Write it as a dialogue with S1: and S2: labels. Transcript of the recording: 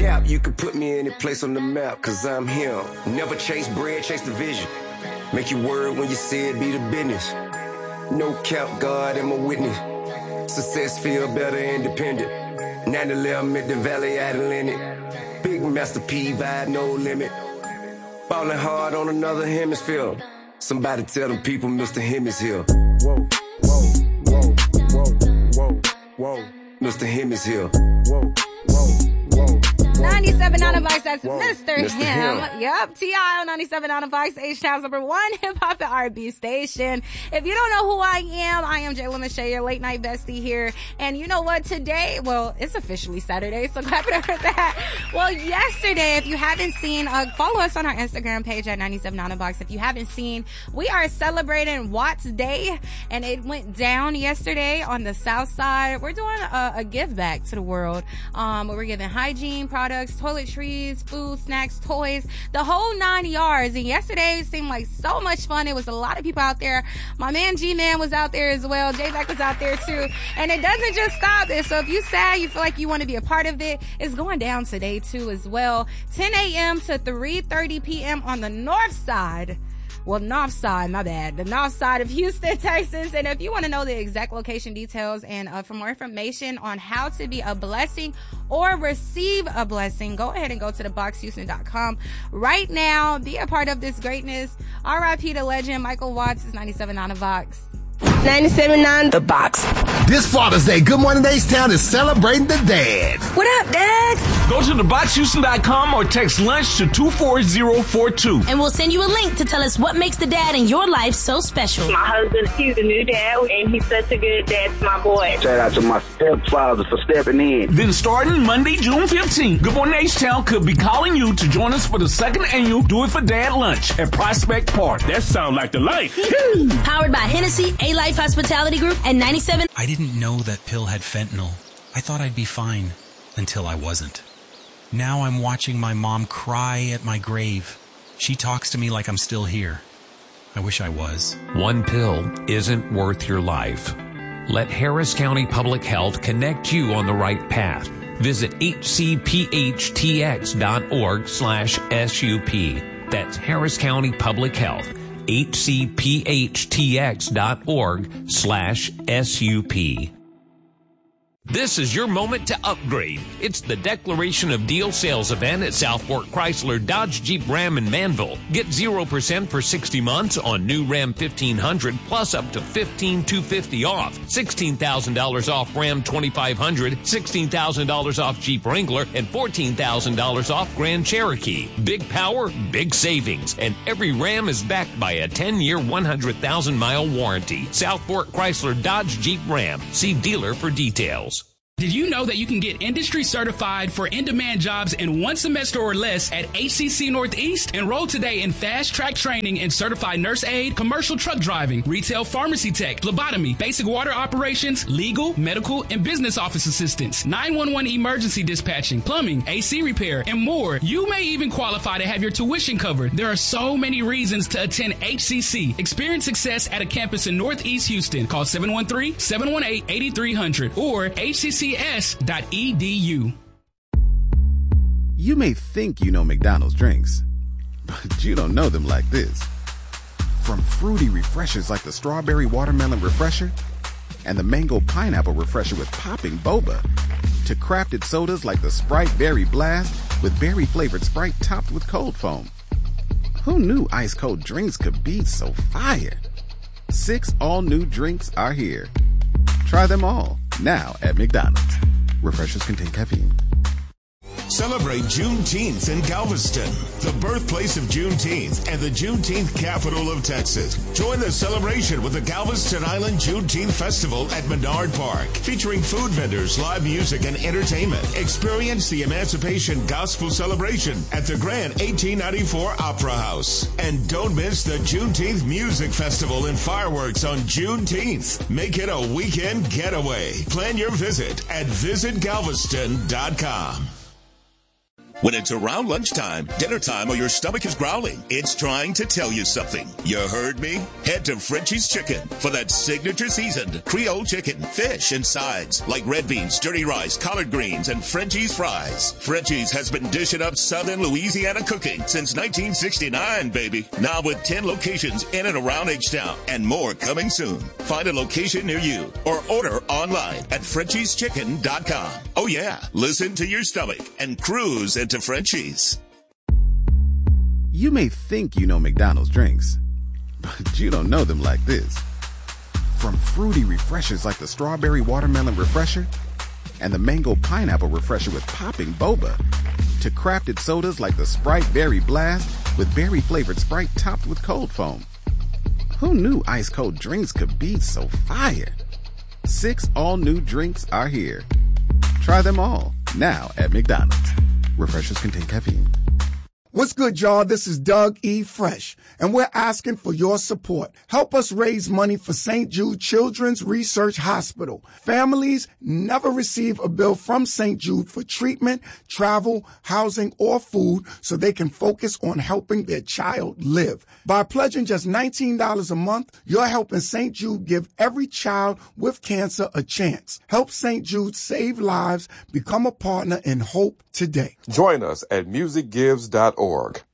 S1: doubt you could put me any place on the map, cause I'm him. Never chase bread, chase the vision. Make your word when you say it, be the business. No cap, God, I'm a witness. Success feel better independent. 9/11 at the Valley Atlantic. Big Master P vibe, no limit. Ballin' hard on another hemisphere. Somebody tell them people Mr. Him is here. Whoa, whoa, whoa, whoa, whoa, whoa. Mr. Him is here. Whoa, whoa, whoa.
S2: 97 on the Vice, that's Mr.
S1: Mr.
S2: Him. Yep, T.I. on 97 on the Vice, H-Town's #1 hip-hop and R&B station. If you don't know who I am Jalen Lachey, your late night bestie here. And you know what, today, well, it's officially Saturday, so clap it up for that. Well, yesterday, if you haven't seen, follow us on our Instagram page at 97 on the Box. If you haven't seen, we are celebrating Watts Day, and it went down yesterday on the South Side. We're doing a give back to the world. We're giving hygiene products, toiletries, food, snacks, toys, the whole 9 yards. And yesterday seemed like so much fun. It was a lot of people out there. My man G-Man was out there as well. J-Back was out there too. And it doesn't just stop there. So if you sad, you feel like you want to be a part of it, it's going down today too as well. 10 a.m. to 3:30 p.m. on the north side. Well, north side, my bad. The north side of Houston, Texas. And if you want to know the exact location details and for more information on how to be a blessing or receive a blessing, go ahead and go to theboxhouston.com right now. Be a part of this greatness. R.I.P. the legend, Michael Watts. Is 97 on the Box.
S3: 97.9 The Box.
S4: This Father's Day, Good Morning H-Town is celebrating the dad.
S3: What up, Dad?
S5: Go to theboxhouston.com or text lunch to 24042.
S3: And we'll send you a link to tell us what makes the dad in your life so special.
S6: My husband, he's a new dad, and he's such a good dad to my boy.
S7: Shout out to my stepfather for stepping in.
S5: Then starting Monday, June 15th, Good Morning H-Town could be calling you to join us for the second annual Do It For Dad lunch at Prospect Park. That sounds like the life.
S3: Powered by Hennessy, A-Life Hospitality Group, and 97.
S8: I didn't know that pill had fentanyl. I thought I'd be fine until I wasn't. Now I'm watching my mom cry at my grave. She talks to me like I'm still here. I wish I was.
S9: One pill isn't worth your life. Let Harris County Public Health connect you on the right path. Visit hcphtx.org/SUP. That's Harris County Public Health. hcphtx.org/SUP. This is your moment to upgrade. It's the Declaration of Deal sales event at Southport Chrysler Dodge Jeep Ram in Manville. Get 0% for 60 months on new Ram 1500 plus up to $15,250 off. $16,000 off Ram 2500, $16,000 off Jeep Wrangler, and $14,000 off Grand Cherokee. Big power, big savings, and every Ram is backed by a 10-year, 100,000-mile warranty. Southport Chrysler Dodge Jeep Ram. See dealer for details.
S10: Did you know that you can get industry certified for in-demand jobs in 1 semester or less at HCC Northeast? Enroll today in fast-track training in certified nurse aide, commercial truck driving, retail pharmacy tech, phlebotomy, basic water operations, legal, medical, and business office assistants, 911 emergency dispatching, plumbing, AC repair, and more. You may even qualify to have your tuition covered. There are so many reasons to attend HCC. Experience success at a campus in Northeast Houston. Call 713-718-8300 or HCC edu.
S4: You may think you know McDonald's drinks, but you don't know them like this. From fruity refreshers like the Strawberry Watermelon Refresher and the Mango Pineapple Refresher with popping boba, to crafted sodas like the Sprite Berry Blast with berry-flavored Sprite topped with cold foam. Who knew ice-cold drinks could be so fire? 6 all-new drinks are here. Try them all now at McDonald's. Refreshers contain caffeine.
S11: Celebrate Juneteenth in Galveston, the birthplace of Juneteenth and the Juneteenth capital of Texas. Join the celebration with the Galveston Island Juneteenth Festival at Menard Park, featuring food vendors, live music, and entertainment. Experience the Emancipation Gospel Celebration at the Grand 1894 Opera House. And don't miss the Juneteenth Music Festival and fireworks on Juneteenth. Make it a weekend getaway. Plan your visit at visitgalveston.com. When it's around lunchtime, dinner time, or your stomach is growling, it's trying to tell you something. You heard me? Head to Frenchie's Chicken for that signature seasoned Creole chicken, fish, and sides like red beans, dirty rice, collard greens, and Frenchie's fries. Frenchie's has been dishing up Southern Louisiana cooking since 1969, baby. Now with 10 locations in and around H-Town and more coming soon. Find a location near you or order online at Frenchie'sChicken.com. Oh yeah, listen to your stomach and cruise into Frenchie's.
S4: You may think you know McDonald's drinks, but you don't know them like this. From fruity refreshers like the Strawberry Watermelon Refresher and the Mango Pineapple Refresher with popping boba, to crafted sodas like the Sprite Berry Blast with berry-flavored Sprite topped with cold foam. Who knew ice-cold drinks could be so fire? 6 all-new drinks are here. Try them all, now at McDonald's. Refreshers contain caffeine.
S12: What's good, y'all? This is Doug E. Fresh, and we're asking for your support. Help us raise money for St. Jude Children's Research Hospital. Families never receive a bill from St. Jude for treatment, travel, housing, or food so they can focus on helping their child live. By pledging just $19 a month, you're helping St. Jude give every child with cancer a chance. Help St. Jude save lives. Become a partner in hope today.
S13: Join us at musicgives.org.